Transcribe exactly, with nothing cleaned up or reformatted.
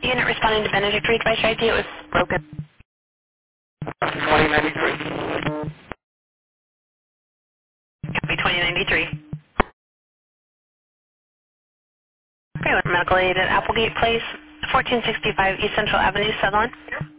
Unit responding to Benedict Advisory I D. It was broken. twenty ninety-three. Copy twenty ninety-three. Okay, with medical aid at Applegate Place, fourteen sixty-five East Central Avenue, Sutherland.